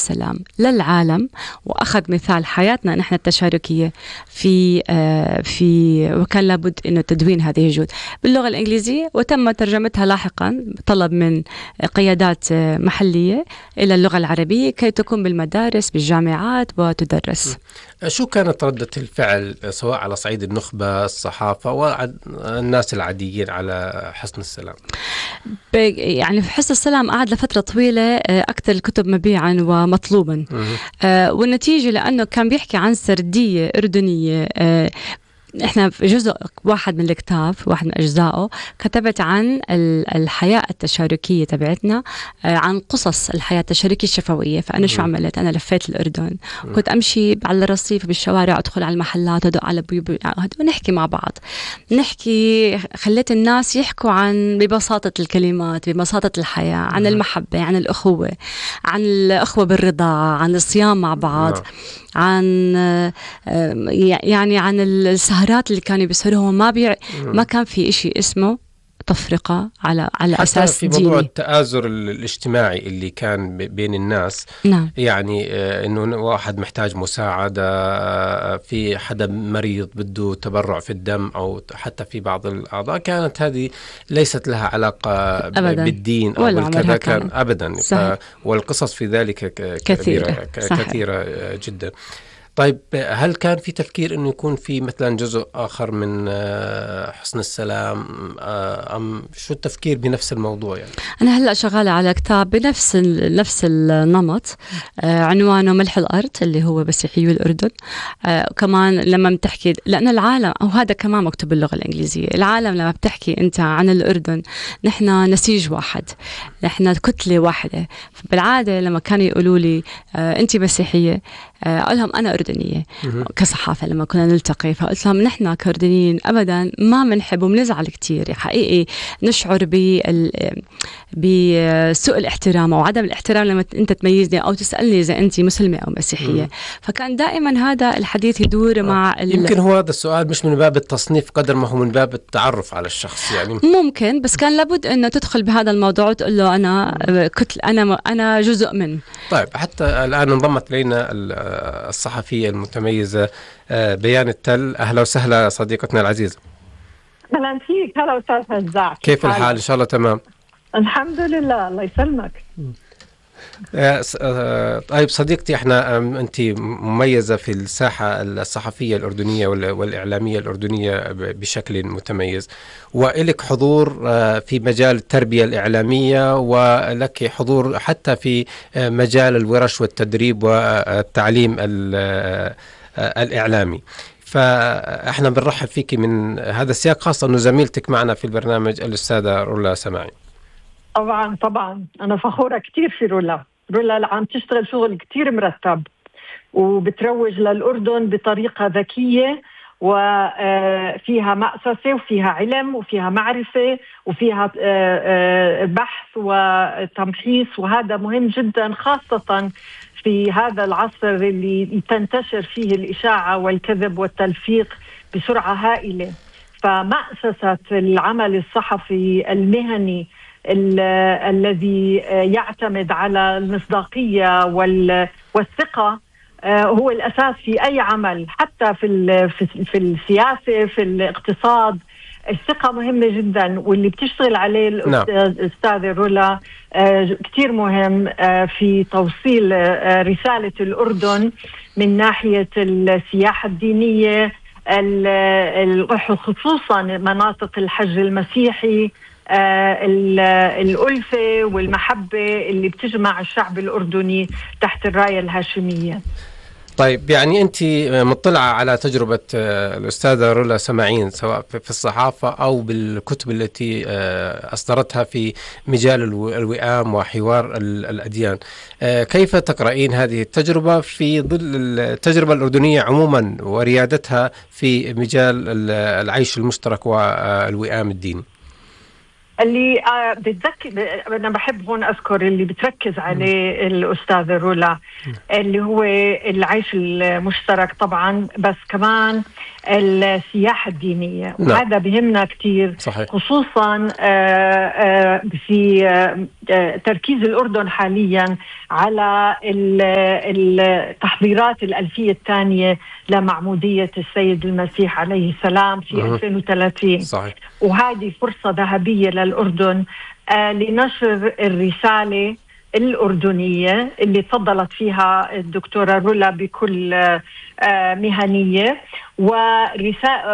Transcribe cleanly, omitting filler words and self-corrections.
السلام للعالم، وأخذ مثال حياتنا نحن التشاركية وكان لابد إنه تدوين هذه الجهود باللغة الإنجليزية، وتم ترجمتها لاحقا طلب من قيادات محلية إلى اللغة العربية كي تكون بالمدارس بالجامعات وتدرس. شو كانت ردة الفعل سواء على صعيد النخبة، الصحافة، والناس العاديين على حصن السلام؟ يعني في حصن السلام قعد لفترة طويلة أكثر الكتب مبيعا ومطلوبا، والنتيجة لأنه كان بيحكي عن سردية أردنية. إحنا في جزء واحد من الكتاب، واحد من أجزائه، كتبت عن الحياة التشاركية تبعتنا، عن قصص الحياة التشاركية الشفوية. فأنا شو عملت؟ أنا لفيت الأردن، كنت أمشي على الرصيف بالشوارع، أدخل على المحلات، أدق على بيوت ونحكي مع بعض. خليت الناس يحكوا عن ببساطة الكلمات، ببساطة الحياة، عن المحبة، عن الأخوة، عن الأخوة بالرضا، عن الصيام مع بعض، عن يعني عن السهرات اللي كانوا بيسهروهم. ما كان في إشي اسمه تفرقة على أساس في موضوع التآزر الاجتماعي اللي كان بين الناس. نعم. يعني إنه واحد محتاج مساعدة، في حدا مريض بده تبرع في الدم أو حتى في بعض الأعضاء، كانت هذه ليست لها علاقة أبداً بالدين أو بالكذا، كان أبدا. والقصص في ذلك كثيرة جدا. طيب، هل كان في تفكير إنه يكون في مثلا جزء آخر من حصن السلام، أم شو التفكير بنفس الموضوع؟ يعني أنا هلأ شغالة على كتاب بنفس النمط، عنوانه ملح الأرض، اللي هو مسيحيو الأردن. كمان لما بتحكي، لأن العالم، أو هذا كمان مكتوب باللغة الإنجليزية، العالم لما بتحكي أنت عن الأردن، نحن نسيج واحد، نحن كتلة واحدة. بالعادة لما كانوا يقولوا لي أنت مسيحية، أقول لهم أنا أردنية. كصحافة لما كنا نلتقي، فقلت لهم نحن كأردنيين أبدا ما بنحب وبنزعل كتير حقيقي، نشعر بسوء الاحترام أو عدم الاحترام لما أنت تميزني أو تسألني إذا أنت مسلمة أو مسيحية. فكان دائما هذا الحديث يدور مع يمكن هو هذا السؤال مش من باب التصنيف قدر ما هو من باب التعرف على الشخص، يعني ممكن، بس كان لابد أنه تدخل بهذا الموضوع وتقول له أنا جزء من. طيب، حتى الآن انضمت إلينا الصحفية المتميزة بيان التل. أهلا وسهلا صديقتنا العزيزة. أهلا فيك. هلا وسهلا هزاع. كيف الحال؟ إن شاء الله تمام. الحمد لله، الله يسلمك. طيب صديقتي، أنت مميزة في الساحة الصحفية الأردنية والإعلامية الأردنية بشكل متميز، وإلك حضور في مجال التربية الإعلامية، ولك حضور حتى في مجال الورش والتدريب والتعليم الإعلامي. فإحنا بنرحب فيك من هذا السياق، خاصة أنه زميلتك معنا في البرنامج الأستاذة رولا سماعي. طبعا أنا فخورة كتير في رولا عم تشتغل شغل كتير مرتب، وبتروج للأردن بطريقة ذكية، وفيها مأسسة وفيها علم وفيها معرفة وفيها بحث وتمحيص، وهذا مهم جدا خاصة في هذا العصر اللي تنتشر فيه الإشاعة والكذب والتلفيق بسرعة هائلة. فمأسسة العمل الصحفي المهني الذي يعتمد على المصداقية والثقة هو الأساس في أي عمل، حتى في السياسة، في الاقتصاد. الثقة مهمة جدا، واللي بتشتغل عليه الأستاذة رولا كتير مهم في توصيل رسالة الأردن من ناحية السياحة الدينية، خصوصا مناطق الحج المسيحي، الألفة والمحبة اللي بتجمع الشعب الأردني تحت الراية الهاشمية. طيب، يعني أنت مطلعة على تجربة الأستاذة رولا سماعين، سواء في الصحافة أو بالكتب التي أصدرتها في مجال الوئام وحوار الأديان. كيف تقرأين هذه التجربة في ظل التجربة الأردنية عموما وريادتها في مجال العيش المشترك والوئام الديني؟ اللي بتذكر، أنا بحب هون أذكر اللي بتركز عليه الأستاذة رولا، اللي هو العيش المشترك طبعا، بس كمان السياحة الدينية. وهذا بهمنا كتير، صحيح. خصوصا في تركيز الأردن حاليا على التحضيرات الألفية الثانية لمعمودية السيد المسيح عليه السلام في 2030. صحيح. وهذه فرصة ذهبية للأردن لنشر الرسالة الأردنية اللي تفضلت فيها الدكتورة رولا بكل مهنية،